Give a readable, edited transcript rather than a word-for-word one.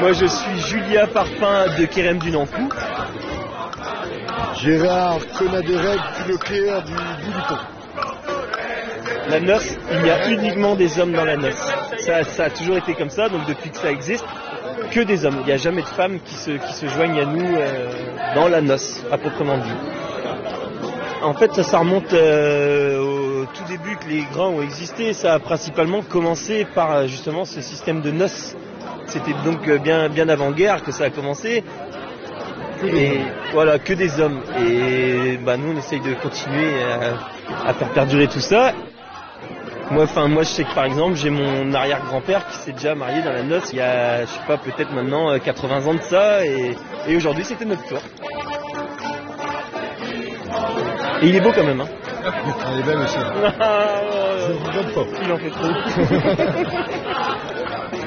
Moi je suis Julia Parpin de Kérem du Nankou. Gérard Conaderec du Leclerc du bout du pont. La noce, il y a uniquement des hommes dans la noce. Ça a toujours été comme ça, donc depuis que ça existe, que des hommes. Il n'y a jamais de femmes qui se joignent à nous dans la noce, à proprement dit. En fait, ça remonte au tout début que les grands ont existé. Ça a principalement commencé par justement ce système de noces. C'était donc bien avant-guerre que ça a commencé. Et voilà, que des hommes. Et nous, on essaye de continuer à faire perdurer tout ça. Moi, je sais que par exemple, j'ai mon arrière-grand-père qui s'est déjà marié dans la noce il y a, je sais pas, peut-être maintenant 80 ans de ça. Et aujourd'hui, c'était notre tour. Et il est beau quand même, hein. Elle est belle aussi. Je ne vous donne pas. Il en fait trop.